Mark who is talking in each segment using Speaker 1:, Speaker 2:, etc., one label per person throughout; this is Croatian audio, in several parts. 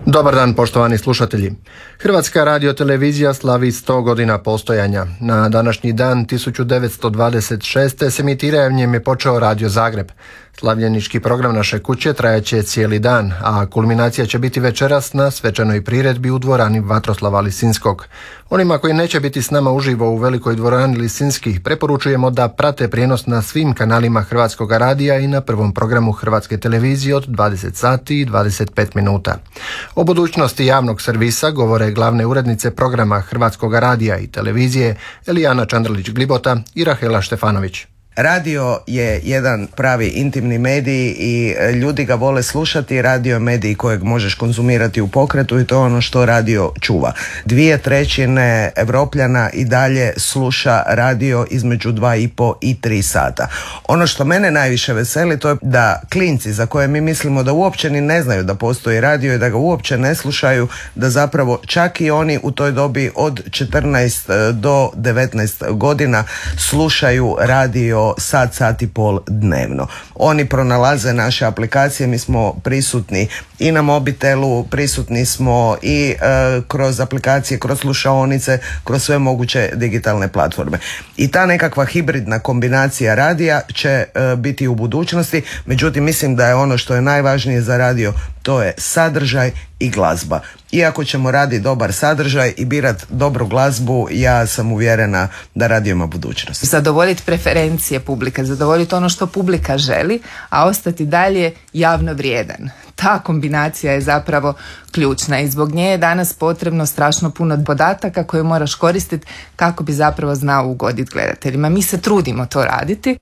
Speaker 1: Dobar dan, poštovani slušatelji. Hrvatska radiotelevizija slavi 100 godina postojanja. Na današnji dan 1926. s emitiranjem je počeo Radio Zagreb. Slavljenički program naše kuće trajaće cijeli dan, a kulminacija će biti večeras na svečanoj priredbi u dvorani Vatroslava Lisinskog. Onima koji neće biti s nama uživo u velikoj dvorani Lisinski preporučujemo da prate prijenos na svim kanalima Hrvatskog radija i na prvom programu Hrvatske televizije od 20 sati i 25 minuta. O budućnosti javnog servisa govore glavne urednice programa Hrvatskog radija i televizije Elijana Čandrlić-Glibota i Rahela Štefanović.
Speaker 2: Radio je jedan pravi intimni medij i ljudi ga vole slušati. Radio je medij kojeg možeš konzumirati u pokretu i to je ono što radio čuva. 2/3 Evropljana i dalje sluša radio između 2,5 i 3 sata. Ono što mene najviše veseli to je da klinci za koje mi mislimo da uopće ni ne znaju da postoji radio i da ga uopće ne slušaju, da zapravo čak i oni u toj dobi od 14 do 19 godina slušaju radio sat i pol dnevno. Oni pronalaze naše aplikacije, mi smo prisutni i na mobitelu, prisutni smo i kroz aplikacije, kroz slušaonice, kroz sve moguće digitalne platforme. I ta nekakva hibridna kombinacija radija će biti u budućnosti, međutim mislim da je ono što je najvažnije za radio, to je sadržaj i glazba. Iako ćemo raditi dobar sadržaj i birati dobru glazbu, ja sam uvjerena da radio ima budućnost.
Speaker 3: Zadovoljiti preferencije publike, zadovoljiti ono što publika želi, a ostati dalje javno vrijedan. Ta kombinacija je zapravo ključna i zbog nje je danas potrebno strašno puno podataka koje moraš koristiti kako bi zapravo znao ugoditi gledateljima. Mi se trudimo to raditi.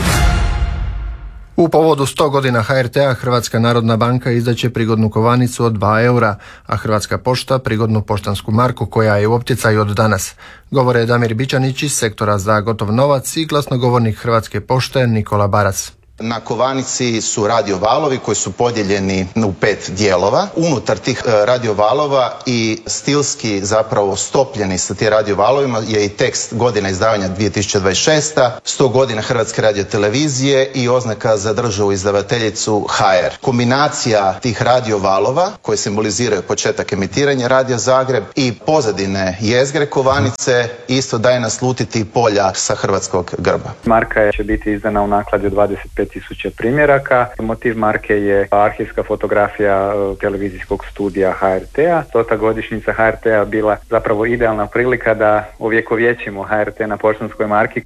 Speaker 1: U povodu 100 godina HRT-a Hrvatska narodna banka izdaće prigodnu kovanicu od 2 eura, a Hrvatska pošta prigodnu poštansku marku koja je u optjecaju od danas. Govore Damir Bičanić iz sektora za gotov novac i glasnogovornik Hrvatske pošte Nikola Barac.
Speaker 4: Na kovanici su radiovalovi koji su podijeljeni u 5 dijelova. Unutar tih radiovalova i stilski zapravo stopljeni sa tim radiovalovima je i tekst godina izdavanja 2026. 100 godina Hrvatske radiotelevizije i oznaka za državu izdavateljicu HR. Kombinacija tih radiovalova koji simboliziraju početak emitiranja Radio Zagreb i pozadine jezgre kovanice isto daje naslutiti polja sa hrvatskog grba.
Speaker 5: Marka će biti izdana u nakladi od 25.000 primjeraka. Motiv marke je arhivska fotografija televizijskog studija HRT-a. 100. godišnjica HRT-a bila zapravo idealna prilika da uvjekovječimo HRT na poštanskoj marki.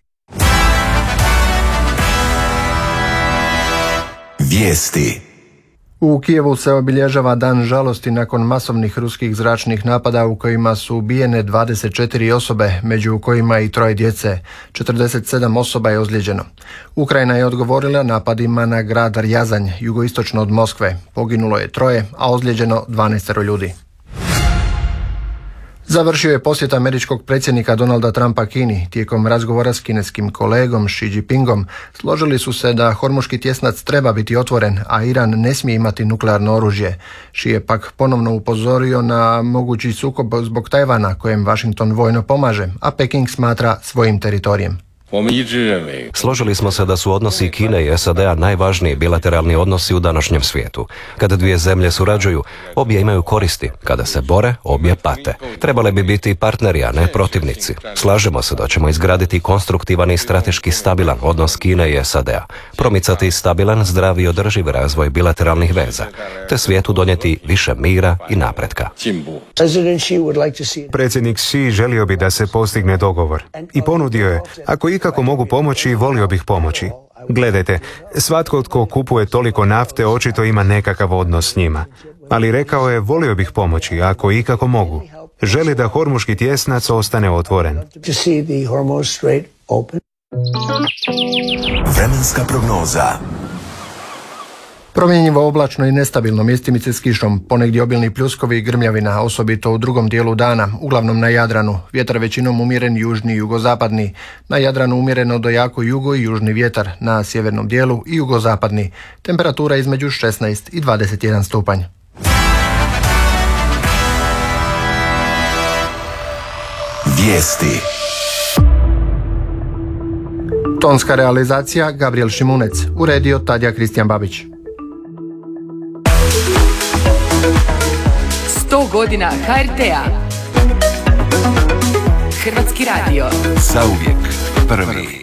Speaker 1: Vijesti. U Kijevu se obilježava dan žalosti nakon masovnih ruskih zračnih napada u kojima su ubijene 24 osobe, među kojima i 3 djece. 47 osoba je ozlijeđeno. Ukrajina je odgovorila napadima na grad Rjazanj, jugoistočno od Moskve. Poginulo je 3, a ozlijeđeno 12 ljudi. Završio je posjet američkog predsjednika Donalda Trumpa Kini. Tijekom razgovora s kineskim kolegom Xi Jinpingom složili su se da Hormuški tjesnac treba biti otvoren, a Iran ne smije imati nuklearno oružje. Xi je pak ponovno upozorio na mogući sukob zbog Tajvana, kojem Washington vojno pomaže, a Peking smatra svojim teritorijem.
Speaker 6: Složili smo se da su odnosi Kine i SAD-a najvažniji bilateralni odnosi u današnjem svijetu. Kada dvije zemlje surađuju, obje imaju koristi. Kada se bore, obje pate. Trebali bi biti partneri, a ne protivnici. Slažemo se da ćemo izgraditi konstruktivan i strateški stabilan odnos Kine i SAD-a, promicati stabilan, zdrav i održiv razvoj bilateralnih veza, te svijetu donijeti više mira i napretka.
Speaker 7: Predsjednik Xi želio bi da se postigne dogovor i ponudio je, ako ikako mogu pomoći, volio bih pomoći. Gledajte, svatko tko kupuje toliko nafte očito ima nekakav odnos s njima. Ali rekao je, volio bih pomoći, ako ikako mogu. Želi da Hormuški tjesnac ostane otvoren.
Speaker 1: Vremenska prognoza. Promjenjivo oblačno i nestabilno, mjestimice s kišom, ponegdje obilni pljuskovi i grmljavina, osobito u drugom dijelu dana, uglavnom na Jadranu. Vjetar većinom umjeren južni i jugozapadni. Na Jadranu umjereno do jako jugo i južni vjetar, na sjevernom dijelu i jugozapadni. Temperatura između 16 i 21 stupanj. Vijesti. Tonska realizacija Gabriel Šimunec, uredio Tadija Kristijan Babić.
Speaker 3: 100 godina HRT-a. Hrvatski radio.
Speaker 8: Zauvijek prvi.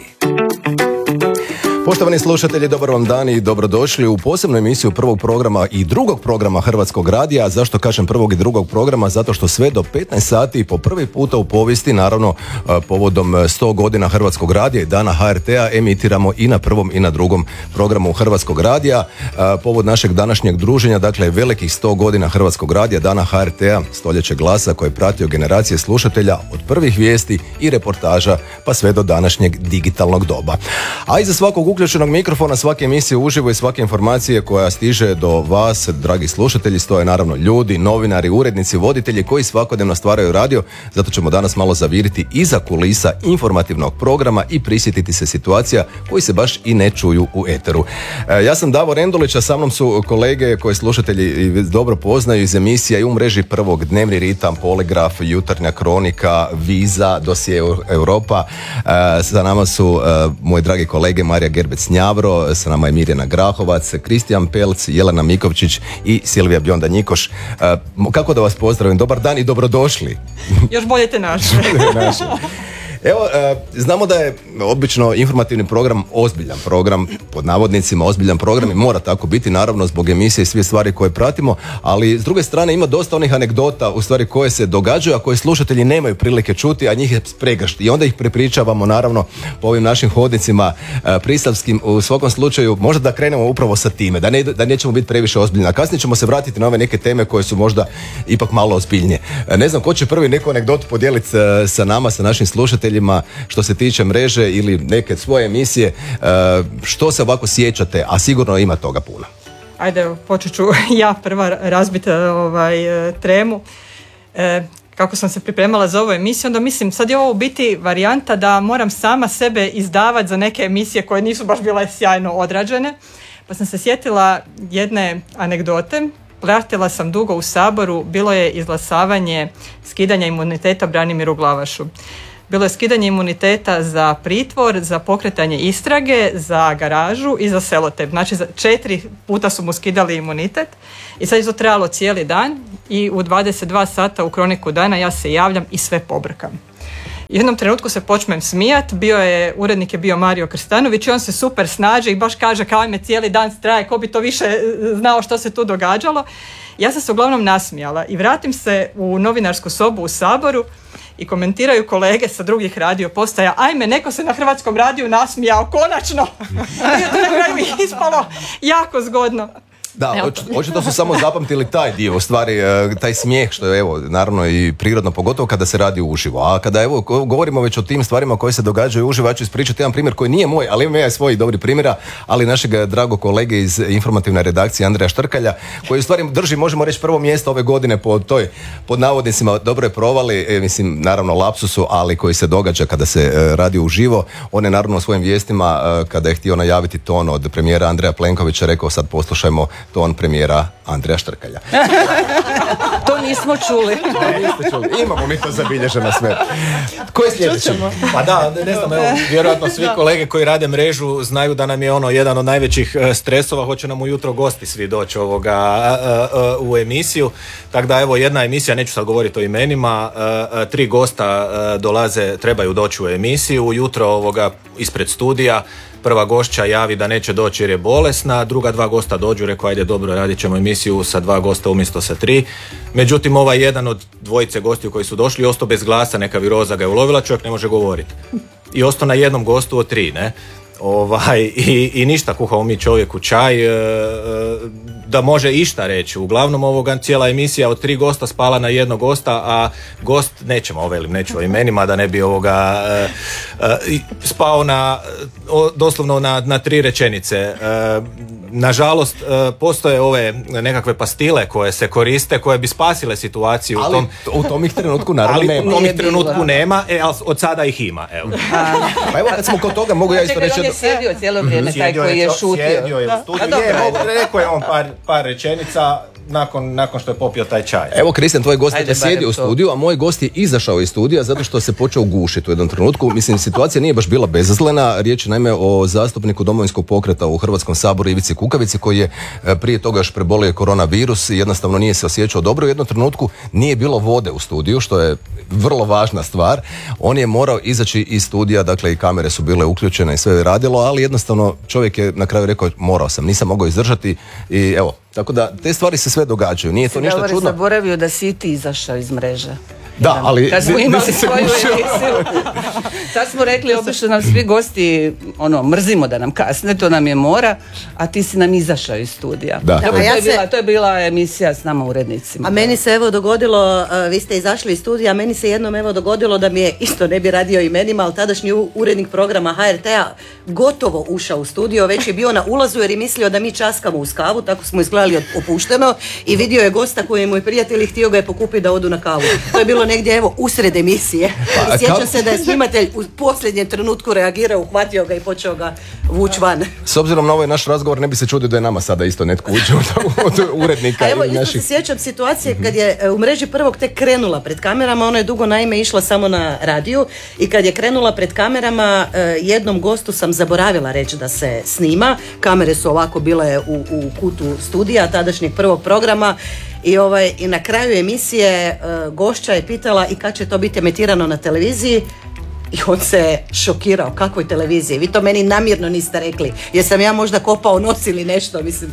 Speaker 9: Poštovani slušatelji, dobar vam dan i dobrodošli u posebnu emisiju prvog programa i drugog programa Hrvatskog radija. Zašto kažem prvog i drugog programa? Zato što sve do 15 sati po prvi puta u povijesti, naravno povodom 100 godina Hrvatskog radija i dana HRT-a, emitiramo i na prvom i na drugom programu Hrvatskog radija. Povod našeg današnjeg druženja, dakle velikih 100 godina Hrvatskog radija, dana HRT-a, stoljeće glasa koje je pratio generacije slušatelja od prvih vijesti i reportaža pa sve do današnjeg digitalnog doba. A iza svakog uključenog mikrofona, svake emisije uživo i svake informacije koja stiže do vas, dragi slušatelji, stoje naravno ljudi, novinari, urednici, voditelji koji svakodnevno stvaraju radio. Zato ćemo danas malo zaviriti iza kulisa informativnog programa i prisjetiti se situacija koji se baš i ne čuju u eteru. Ja sam Davor Endulić, a sa mnom su kolege koje slušatelji dobro poznaju iz emisija i u mreži Prvog, Dnevni ritam, Poligraf, Jutarnja kronika, Viza, Dosije Europa. Sa nama su moji dragi kolege Marija Gerbec-Njavro, sa nama je Mirjana Grahovac, Kristijan Pelc, Jelena Mikovčić i Silvija Bjonda-Njikoš. Kako da vas pozdravim? Dobar dan i dobrodošli.
Speaker 10: Još bolje te našli.
Speaker 9: Evo, znamo da je obično informativni program ozbiljan program, pod navodnicima ozbiljan program i mora tako biti, naravno zbog emisije i sve stvari koje pratimo, ali s druge strane ima dosta onih anegdota u stvari koje se događaju, a koje slušatelji nemaju prilike čuti, a njih je pregršt i onda ih prepričavamo naravno po ovim našim hodnicima prisavskim. U svakom slučaju možda da krenemo upravo sa time, da nećemo biti previše ozbiljni, a kasnije ćemo se vratiti na ove neke teme koje su možda ipak malo ozbiljnije. Ne znam ko će prvi neku anegdotu podijeliti sa nama, sa našim slušateljima što se tiče mreže ili neke svoje emisije, što se ovako sjećate, a sigurno ima toga puno.
Speaker 10: Ajde, počet ću ja prva razbiti tremu. Kako sam se pripremala za ovu emisiju, onda mislim, sad je ovo u biti varijanta da moram sama sebe izdavati za neke emisije koje nisu baš bile sjajno odrađene, pa sam se sjetila jedne anegdote. Pratila sam dugo u Saboru, bilo je izglasavanje skidanja imuniteta Branimiru Glavašu. Bilo je skidanje imuniteta za pritvor, za pokretanje istrage, za garažu i za selotejp. Znači 4 puta su mu skidali imunitet i sad je to trajalo cijeli dan i u 22 sata u Kroniku dana ja se javljam i sve pobrkam. U jednom trenutku se počnem smijat, urednik je bio Mario Krstanović i on se super snađe i baš kaže kao me cijeli dan traje, ko bi to više znao što se tu događalo. Ja sam se uglavnom nasmijala i vratim se u novinarsku sobu u Saboru i komentiraju kolege sa drugih radio postaja, ajme, neko se na Hrvatskom radiju nasmijao, konačno! I to na kraju mi ispalo jako zgodno.
Speaker 9: Da, očito su samo zapamtili taj dio, u stvari taj smijeh što je evo naravno i prirodno, pogotovo kada se radi uživo. A kada evo govorimo već o tim stvarima koje se događaju uživo, ja ću ispričati jedan primjer koji nije moj, ali ima ja svojih dobrih primjera, ali našeg dragog kolege iz informativne redakcije Andreja Štrkalja, koji u stvari drži, možemo reći, prvo mjesto ove godine pod navodnicima dobroj provali, mislim naravno lapsusu, ali koji se događa kada se radi uživo. On je naravno u svojim vijestima, kada je htio najaviti ton od premijera Andreja Plenkovića, rekao sad poslušajmo ton premijera Andreja Štrkalja.
Speaker 10: To nismo čuli.
Speaker 9: Imamo mi to zabilježeno sve. Ko je sljedeći?
Speaker 11: Pa da, ne znam, evo, vjerojatno svi kolege koji rade mrežu znaju da nam je jedan od najvećih stresova, hoće nam ujutro gosti svi doći u emisiju. Tako da evo jedna emisija, neću sad govoriti o imenima, 3 gosta trebaju doći u emisiju, ujutro ispred studija. Prva gošća javi da neće doći jer je bolesna, druga 2 gosta dođu, rekao ajde dobro, radit ćemo emisiju sa 2 gosta umjesto sa 3. Međutim, jedan od 2 gostiju koji su došli ostao bez glasa, neka viroza ga je ulovila, čovjek ne može govoriti. I ostao na jednom gostu od 3, ne? I ništa, kuhao mi čovjeku čaj da može išta reći. Uglavnom cijela emisija od 3 gosta spala na jednog gosta, a gost, neću o imenima da ne bi spao doslovno na 3 rečenice. Nažalost, postoje ove nekakve pastile koje se koriste, koje bi spasile situaciju.
Speaker 9: Ali u tom ih trenutku naravno nema.
Speaker 11: Ali u tom ih trenutku nema, ali od sada ih ima. Evo.
Speaker 9: Pa evo kad smo kod toga, mogu ja isto reći...
Speaker 10: On je sjedio cijelo vrijeme, taj koji je šutio.
Speaker 11: Sjedio je u studiju. Rekao je on par rečenica, nakon što je popio taj čaj.
Speaker 9: Evo, Kristijan, tvoj gost je sjedio u studiju, a moj gost je izašao iz studija zato što se počeo gušiti u jednom trenutku. Mislim, situacija nije baš bila bezazlena. Riječ je naime o zastupniku Domovinskog pokreta u Hrvatskom saboru Ivici Kukavici, koji je prije toga još prebolio koronavirus i jednostavno nije se osjećao dobro. U jednom trenutku nije bilo vode u studiju, što je vrlo važna stvar. On je morao izaći iz studija, dakle i kamere su bile uključene i sve je radilo, ali jednostavno čovjek je na kraju rekao morao sam, nisam mogao izdržati i evo, tako da te stvari se sve događaju, nije to ništa čudno.
Speaker 12: Zaboravio da si ti izašao iz mreže.
Speaker 9: Da, ali
Speaker 12: kad smo imali svoju emisiju, tad smo rekli obično nam svi gosti mrzimo da nam kasne, to nam je mora, a ti si nam izašao iz studija.
Speaker 9: Da.
Speaker 12: To je bila emisija s nama urednicima.
Speaker 13: A meni se dogodilo, vi ste izašli iz studija, a meni se jednom dogodilo da mi je, isto ne bi radio imenima, ali tadašnji urednik programa HRT-a gotovo ušao u studio, već je bio na ulazu jer je mislio da mi časkamo uz kavu, tako smo izgledali opušteno i vidio je gosta koji mu je prijatelj i htio ga je pokupiti da odu na kavu. To je bilo negdje usred emisije. Sjećam se da je snimatelj u posljednjem trenutku reagirao, uhvatio ga i počeo ga vući van.
Speaker 9: S obzirom na ovaj naš razgovor ne bi se čudio da je nama sada isto netko uđe od urednika.
Speaker 13: A evo, isto se sjećam situacije kad je u mreži prvog tek krenula pred kamerama, ona je dugo naime išla samo na radiju i kad je krenula pred kamerama jednom gostu sam zaboravila reći da se snima. Kamere su ovako bile u kutu studija tadašnjeg prvog programa. I na kraju emisije gošća je pitala i kad će to biti emitirano na televiziji i on se šokirao, kakvoj televiziji, vi to meni namjerno niste rekli, jesam ja možda kopao nos ili nešto, mislim.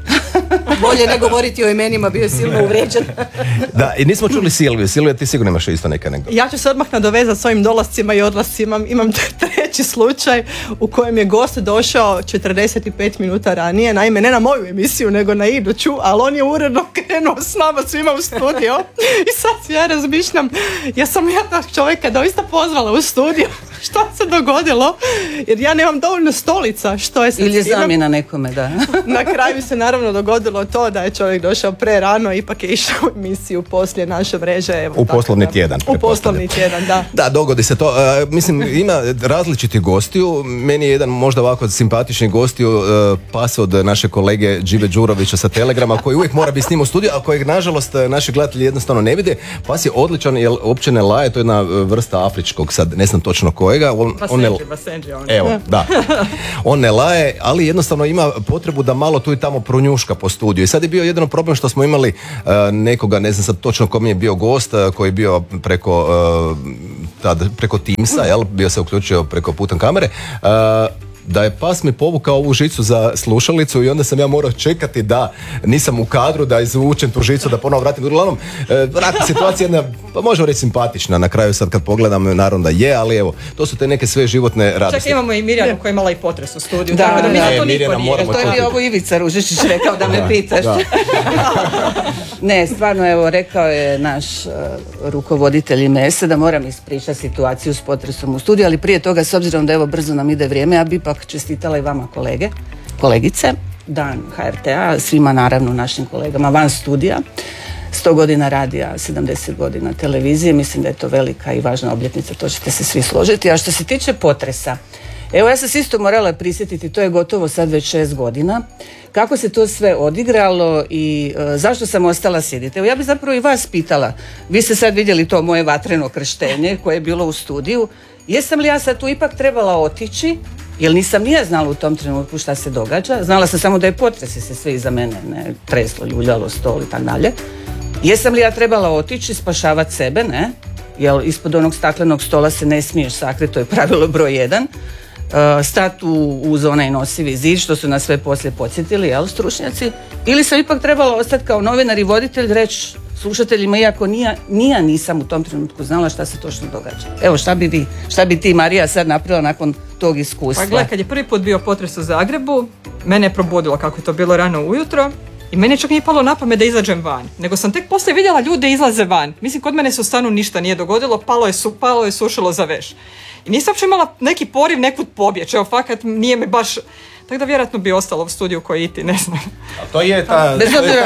Speaker 13: Bolje ne govoriti o imenima, bio je silno uvrijeđen.
Speaker 9: Da, i nismo čuli Silviju. Silvija, ti sigurno imaš isto neke anegdote.
Speaker 10: Ja ću se odmah nadovezati s ovim dolascima i odlascima. Imam treći slučaj u kojem je gost došao 45 minuta ranije, naime ne na moju emisiju nego na iduću, ali on je uredno krenuo s nama svima u studio i sad ja razmišljam, jesam ja tog čovjeka doista pozvala u studio, što se dogodilo, jer ja nemam dovoljno stolica, što je
Speaker 12: ili je zamjena nekome, da.
Speaker 10: Na kraju se naravno dogodilo to da je čovjek došao pre rano, ipak je išao u emisiju poslije naše mreže. Evo,
Speaker 9: u poslovni tjedan.
Speaker 10: U poslovni tjedan, da.
Speaker 9: Da, dogodi se to. Mislim, ima različiti gostiju. Meni je jedan možda ovako simpatični gostiju pas od naše kolege Džive Đurovića sa Telegrama, koji uvijek mora biti s njim u studiju, a kojeg nažalost naši gledatelji jednostavno ne vide. Pas je odličan jer uopće ne laje, to je jedna vrsta afričkog, sad ne znam točno kojega. Evo, da. On ne laje, ali jednostavno ima potrebu da malo tu i tamo prunjuška po studiju. I sad je bio jedan problem što smo imali nekoga, ne znam sad točno kom je bio gost, koji je bio preko Teamsa, jel? Bio se uključio preko putem kamere, da je pas mi povukao ovu žicu za slušalicu i onda sam ja morao čekati da nisam u kadru, da izvučem tu žicu, da ponovo vratim. Uglavnom, situacija jedna, pa možemo reći simpatična na kraju sad kad pogledam, naravno da je, ali evo, to su te neke sve životne radosti.
Speaker 10: Čak imamo i Mirjanu koja je imala i potres u studiju.
Speaker 12: Da,
Speaker 10: to niko nije.
Speaker 12: To je bio ovo Ivica Ružičić rekao da me pitaš. Ne, stvarno, evo, rekao je naš rukovoditelj Mese da moram ispričati situaciju s potresom u studiju, ali prije toga, s obzirom da evo brzo nam ide vrijeme, ja bi ipak čestitala i vama kolegice, dan HRT-a, svima naravno našim kolegama van studija, 100 godina radija, 70 godina televizije, mislim da je to velika i važna obljetnica, to ćete se svi složiti. A što se tiče potresa, evo ja sam se isto morala prisjetiti, to je gotovo sad već 6 godina, kako se to sve odigralo i zašto sam ostala sjediti. Evo ja bih zapravo i vas pitala, vi ste sad vidjeli to moje vatreno krštenje koje je bilo u studiju, jesam li ja sad tu ipak trebala otići, jer nisam nije znala u tom trenutku šta se događa, znala sam samo da je potres i se sve iza mene ne treslo, ljuljalo, stol i tako dalje. Jesam li ja trebala otići, spašavati sebe, ne, jer ispod onog staklenog stola se ne smiješ sakriti, to je pravilo broj 1, stati uz onaj nosivi zid, što su nas sve poslije podsjetili, jel, stručnjaci, ili sam ipak trebala ostati kao novinar i voditelj, reći slušateljima, iako nisam u tom trenutku znala šta se točno događa. Evo, šta bi ti, Marija, sad napravila nakon tog iskustva?
Speaker 10: Pa gledaj, kad je prvi put bio potres u Zagrebu, mene je probudilo kako je to bilo rano ujutro i meni čak nije palo na pamet da izađem van, nego sam tek poslije vidjela ljude izlaze van. Mislim, kod mene se u stanu ništa nije dogodilo, palo je sušilo za veš. I nisam uopće imala neki poriv nekud pobjeći, evo, fakat nije me baš... Tako da vjerojatno bi ostalo u studiju koji iti, ne znam.
Speaker 11: A to je ta,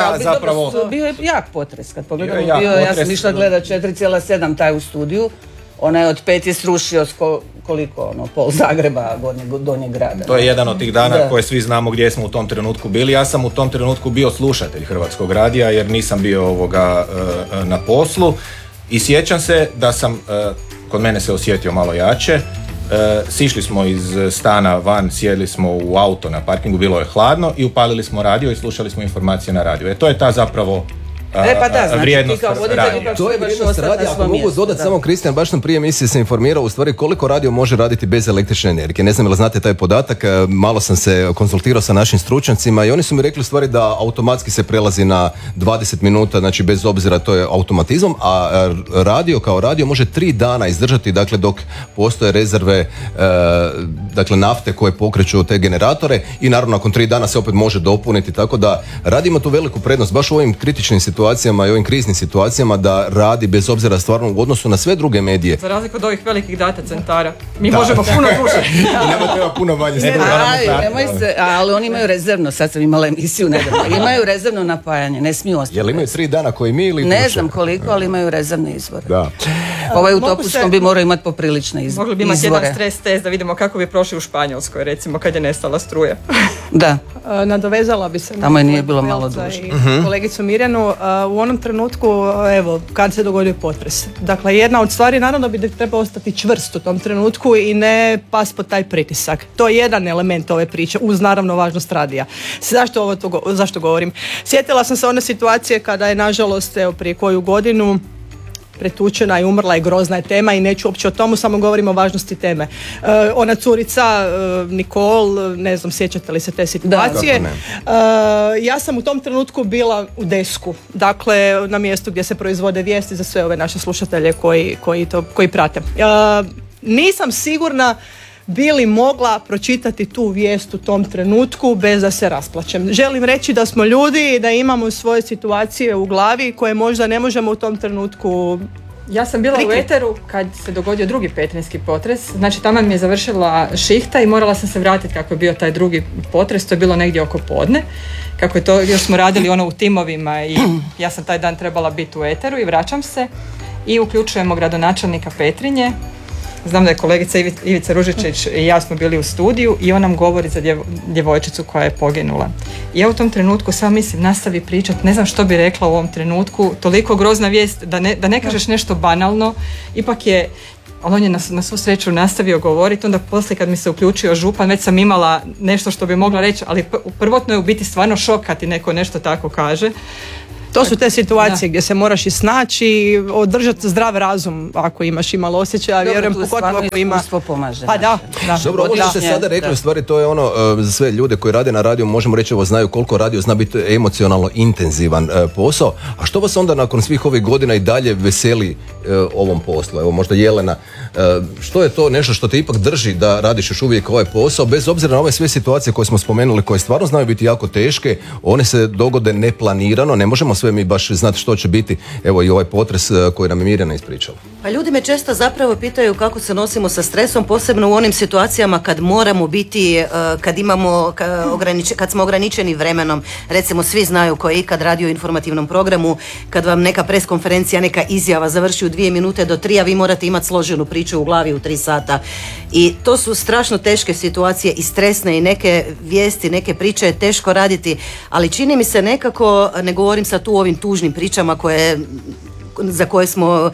Speaker 11: zapravo...
Speaker 12: Bio je jak potres, kad pogledamo, ja sam išla gledat 4,7 taj u studiju, onaj od 5 je srušio koliko, pol Zagreba, Donjeg grada.
Speaker 11: To je jedan od tih dana koje svi znamo gdje smo u tom trenutku bili. Ja sam u tom trenutku bio slušatelj Hrvatskog radija jer nisam bio na poslu i sjećam se da sam, kod mene se osjetio malo jače. Sišli smo iz stana van, sjedli smo u auto na parkingu, bilo je hladno i upalili smo radio i slušali smo informacije na radiju. To je ta zapravo vrijednost radija.
Speaker 9: To je vrijednost radija. Ako mogu dodati samo, Kristijan, baš sam prije emisije se informirao u stvari koliko radio može raditi bez električne energije. Ne znam ili znate taj podatak, malo sam se konsultirao sa našim stručnjacima i oni su mi rekli u stvari da automatski se prelazi na 20 minuta, znači bez obzira, to je automatizmom, a radio kao radio može 3 dana izdržati, dakle dok postoje rezerve dakle nafte koje pokreću te generatore i naravno nakon 3 dana se opet može dopuniti, tako da radimo tu veliku prednost baš u ovim kritičnim situacijama i ovim kriznim situacijama da radi bez obzira stvarno u odnosu na sve druge medije.
Speaker 10: Za razliku od ovih velikih data centara. Mi možemo puno duže.
Speaker 9: Nama treba puno manje.
Speaker 12: Ali oni imaju rezervno, sad sam imala emisiju nedavno, imaju rezervno napajanje, ne smiju ostati.
Speaker 9: Jel imaju 3 dana koji mi ili
Speaker 12: ne znam koliko, ali imaju rezervne izvore.
Speaker 9: Da.
Speaker 12: Ovaj u Topuskom bi morao imati poprilične izvore.
Speaker 10: Mogli bi imati jedan stres test da vidimo kako bi prošli u Španjolskoj, recimo, kad je nestala struja.
Speaker 12: Da.
Speaker 14: Nadovezala bi se na
Speaker 12: tamo nije bilo malo duže.
Speaker 14: Kolegicu Mirjanu, u onom trenutku, evo, kad se dogodio potres. Dakle, jedna od stvari, naravno bi treba ostati čvrst u tom trenutku i ne pas pod taj pritisak. To je jedan element ove priče, uz naravno važnost radija. Zašto govorim? Sjetila sam se one situacije kada je, nažalost, evo, prije koju godinu pretučena i umrla i grozna je tema i neću uopće o tomu, samo govorim o važnosti teme. Ona curica Nikol, ne znam, sjećate li se te situacije? Ja sam u tom trenutku bila u Desku, dakle na mjestu gdje se proizvode vijesti za sve ove naše slušatelje koji prate. Nisam sigurna bi li mogla pročitati tu vijest u tom trenutku bez da se rasplačem. Želim reći da smo ljudi i da imamo svoje situacije u glavi koje možda ne možemo u tom trenutku.
Speaker 10: Ja sam bila u eteru kad se dogodio drugi petrinjski potres, znači tamo mi je završila šihta i morala sam se vratiti kako je bio taj drugi potres, to je bilo negdje oko podne, kako je to, još smo radili u timovima i ja sam taj dan trebala biti u eteru i vraćam i uključujemo gradonačelnika Petrinje. Znam da je kolegica Ivica Ružičić i ja smo bili u studiju i on nam govori za djevojčicu koja je poginula. I ja u tom trenutku samo mislim, nastavi pričati, ne znam što bi rekla u ovom trenutku, toliko grozna vijest da ne kažeš nešto banalno, ipak je, ali on je na svu sreću nastavio govoriti, onda poslije kad mi se uključio župan, već sam imala nešto što bi mogla reći, ali prvotno je u biti stvarno šok kad ti neko nešto tako kaže.
Speaker 14: To su te situacije gdje se moraš i snaći i održati zdrav razum ako imaš imalo osjećaja, vjerujem pogotovo ako ima.
Speaker 12: Pomaže.
Speaker 14: Pa da.
Speaker 9: Dobro, ovo što ste sada rekli, u stvari to je ono za sve ljude koji rade na radiju, možemo reći, ovo znaju koliko radio zna biti emocionalno intenzivan posao. A što vas onda nakon svih ovih godina i dalje veseli ovom poslu? Evo možda Jelena, što je to nešto što te ipak drži da radiš još uvijek ovaj posao, bez obzira na ove sve situacije koje smo spomenuli, koje stvarno znaju biti jako teške, one se dogode neplanirano, ne možemo sve mi baš znati što će biti, evo i ovaj potres koji nam je Mirjana ispričala.
Speaker 13: Pa ljudi me često zapravo pitaju kako se nosimo sa stresom, posebno u onim situacijama kad moramo biti, kad smo ograničeni vremenom. Recimo svi znaju ko je ikad radio u informativnom programu, kad vam neka preskonferencija, neka izjava završi u 2 minute do 3, a vi morate imati složenu priču u glavi u 3 sata. I to su strašno teške situacije i stresne i neke vijesti, neke priče je teško raditi, ali čini mi se nekako, ne govorim sad tu o ovim tužnim pričama za koje smo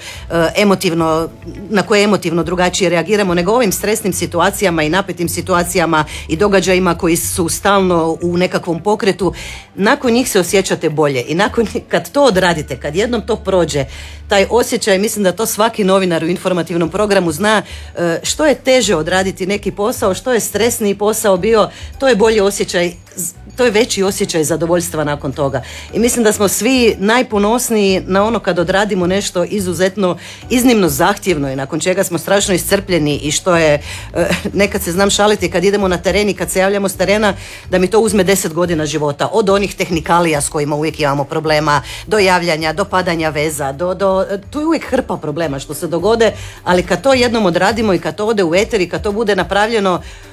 Speaker 13: na koje emotivno drugačije reagiramo, nego ovim stresnim situacijama i napetim situacijama i događajima koji su stalno u nekakvom pokretu, nakon njih se osjećate bolje i kad to odradite, kad jednom to prođe, taj osjećaj, mislim da to svaki novinar u informativnom programu zna, što je teže odraditi neki posao, što je stresniji posao bio, to je bolji osjećaj, to je veći osjećaj zadovoljstva nakon toga. I mislim da smo svi najponosniji na ono kad odradimo nešto iznimno zahtjevno i nakon čega smo strašno iscrpljeni i što je, nekad se znam šaliti kad idemo na teren i kad se javljamo s terena da mi to uzme 10 godina života. Od onih tehnikalija s kojima uvijek imamo problema, do javljanja, do padanja veza, tu je uvijek hrpa problema što se dogode, ali kad to jednom odradimo i kad to ode u eter i kad to bude napravljeno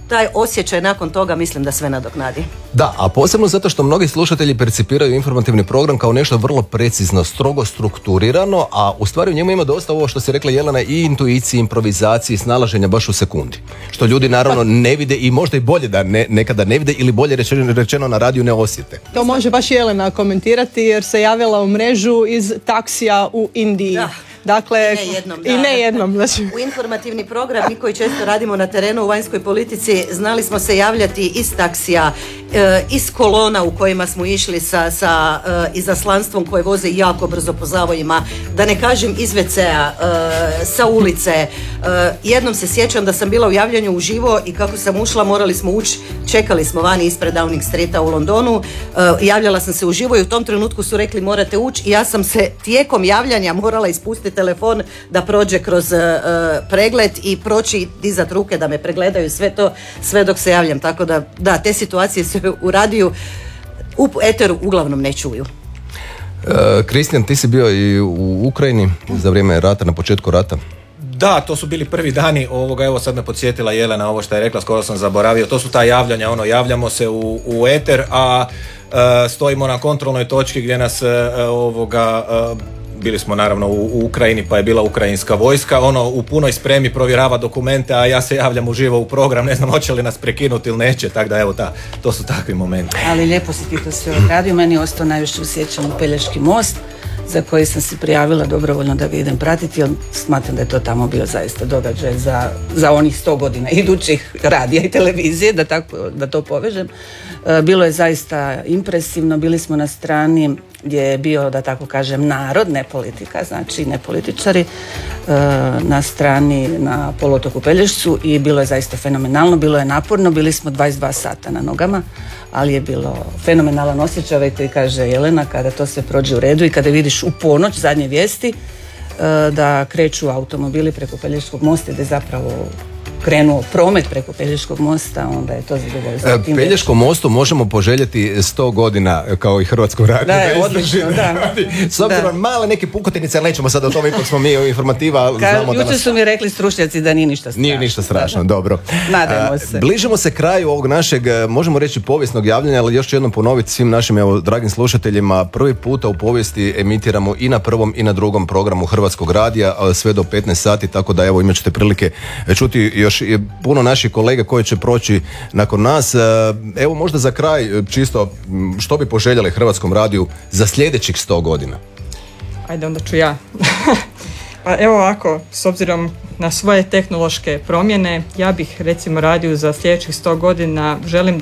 Speaker 13: taj osjećaj nakon toga mislim da sve nadoknadi.
Speaker 9: Da, a posebno zato što mnogi slušatelji percipiraju informativni program kao nešto vrlo precizno, strogo strukturirano, a u stvari u njemu ima dosta ovo što si rekla Jelena, i intuicije, improvizacije, snalaženja baš u sekundi. Što ljudi naravno ne vide i možda i bolje da nekada ne vide ili bolje rečeno na radiju ne osjete.
Speaker 14: To može baš Jelena komentirati jer se javila u mrežu iz taksija u Indiji. Da. Dakle, i ne jednom. Znači.
Speaker 13: U informativni program, mi koji često radimo na terenu u vanjskoj politici, znali smo se javljati iz taksija, iz kolona u kojima smo išli sa izaslanstvom koje voze jako brzo po zavojima, da ne kažem iz WC-a, sa ulice. Jednom se sjećam da sam bila u javljanju uživo i kako sam ušla, morali smo ući, čekali smo vani ispred Downing Streeta u Londonu, javljala sam se uživo i u tom trenutku su rekli morate ući i ja sam se tijekom javljanja morala ispustiti telefon da prođe kroz pregled i proći i dizat ruke da me pregledaju, sve dok se javljam, tako da te situacije se u radiju u eteru uglavnom ne čuju.
Speaker 9: Kristijan, ti si bio i u Ukrajini za vrijeme rata, na početku rata.
Speaker 11: Da, to su bili prvi dani ovoga, evo sad me podsjetila Jelena ovo što je rekla, skoro sam zaboravio, to su ta javljanja, javljamo se u eter, a stojimo na kontrolnoj točki gdje nas bili smo naravno u Ukrajini, pa je bila ukrajinska vojska, u punoj spremi provjerava dokumente, a ja se javljam uživo u program, ne znam hoće li nas prekinuti ili neće, tako da evo to su takvi momenti.
Speaker 12: Ali lijepo si ti to sve odradio, meni je ostao najviše usjećan Pelješki most, za koji sam se prijavila dobrovoljno da ga idem pratiti, jer smatram da je to tamo bio zaista događaj za onih 100 godina idućih radija i televizije, da to povežem. Bilo je zaista impresivno, bili smo na strani gdje je bio, da tako kažem, narod, ne politika, znači ne političari, na strani na poluotoku Pelješcu i bilo je zaista fenomenalno, bilo je naporno, bili smo 22 sata na nogama, ali je bilo fenomenalan osjećaj, koji kaže Jelena, kada to sve prođe u redu i kada vidiš u ponoć zadnje vijesti da kreću automobili preko Pelješkog mosta, da je zapravo krenuo promet preko Pelješkog mosta, onda je to zadovoljstvo.
Speaker 9: Pelješkom mostu možemo poželjeti 100 godina kao i Hrvatskom radiju.
Speaker 12: Da, je odlično, da.
Speaker 9: S obzirom male neke pukotinice, ali nećemo sad o tome, ipak smo mi informativa.
Speaker 12: Jučer su mi rekli stručnjaci da nije ništa strašno.
Speaker 9: Nije ništa strašno, dobro.
Speaker 12: Nadajmo se.
Speaker 9: Bližimo se kraju ovog našeg, možemo reći, povijesnog javljanja, ali još jednom ponoviti svim našim dragim slušateljima, prvi puta u povijesti emitiramo i na prvom i na drugom programu Hrvatskog radija, sve do 15 sati, tako da evo imat ćete prilike čuti još puno naših kolega koji će proći nakon nas. Evo možda za kraj čisto što bi poželjeli Hrvatskom radiju za sljedećih 100 godina?
Speaker 10: Ajde, onda ću ja. Pa evo ovako, s obzirom na svoje tehnološke promjene, ja bih recimo radiju za sljedećih 100 godina želim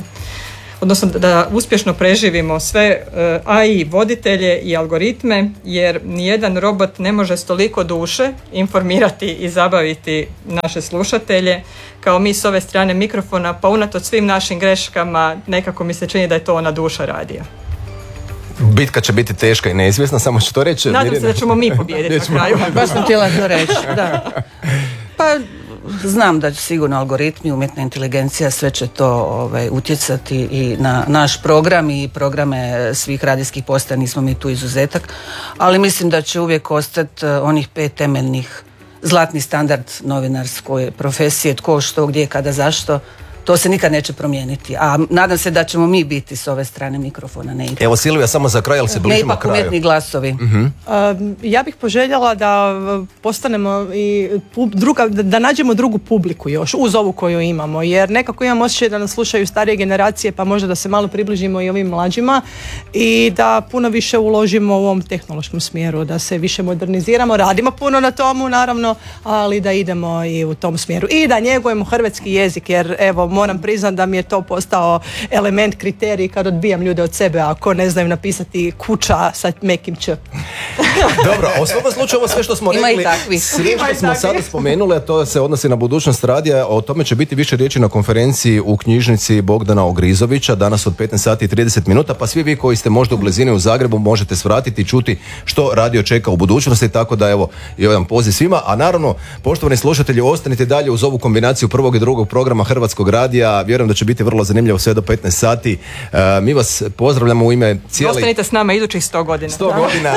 Speaker 10: da uspješno preživimo sve AI voditelje i algoritme, jer nijedan robot ne može s toliko duše informirati i zabaviti naše slušatelje kao mi s ove strane mikrofona, pa unatoč svim našim greškama nekako mi se čini da je to ona duša radija.
Speaker 9: Bitka će biti teška i neizvjesna, samo ću to reći.
Speaker 10: Nadam se da ćemo mi pobijediti na kraju.
Speaker 12: Baš sam htjela to reći, da. Pa znam da će sigurno algoritmi, umjetna inteligencija, sve će to utjecati i na naš program i programe svih radijskih postaja, nismo mi tu izuzetak, ali mislim da će uvijek ostati onih 5 temeljnih zlatni standard novinarske profesije, tko, što, gdje, kada, zašto. To se nikad neće promijeniti, a nadam se da ćemo mi biti s ove strane mikrofona. Ne
Speaker 9: Evo Silvija, samo za kraj, ali se bližimo kraju.
Speaker 12: Ne ipak umjetni glasovi.
Speaker 14: Ja bih poželjela da postanemo i da nađemo drugu publiku još uz ovu koju imamo, jer nekako imam osjećaj da nas slušaju starije generacije, pa možda da se malo približimo i ovim mlađima i da puno više uložimo u ovom tehnološkom smjeru, da se više moderniziramo, radimo puno na tomu naravno, ali da idemo i u tom smjeru i da njegujemo hrvatski jezik, jer evo moram priznati da mi je to postao element, kriterij kad odbijam ljude od sebe ako ne znaju napisati kuća sa mekim č.
Speaker 9: Dobro, u svakom slučaju ovo sve što smo rekli, sve što smo sada spomenuli, a to se odnosi na budućnost radija, o tome će biti više riječi na konferenciji u knjižnici Bogdana Ogrizovića danas od 15 sati i 30 minuta, pa svi vi koji ste možda u blizini u Zagrebu možete svratiti i čuti što radio čeka u budućnosti, tako da evo jedan poziv svima, a naravno poštovani slušatelji, ostanite dalje uz ovu kombinaciju prvog i drugog programa Hrvatskog radija, vjerujem da će biti vrlo zanimljivo sve do 15 sati. Mi vas pozdravljamo u ime cijele...
Speaker 10: Ostanite s nama idućih 100 godina.
Speaker 9: 100 godina,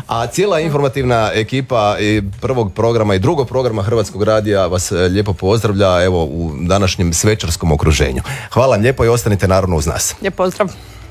Speaker 9: A cijela informativna ekipa i prvog programa i drugog programa Hrvatskog radija vas lijepo pozdravlja evo u današnjem svečarskom okruženju. Hvala vam lijepo i ostanite naravno uz nas.
Speaker 14: Lijep pozdrav.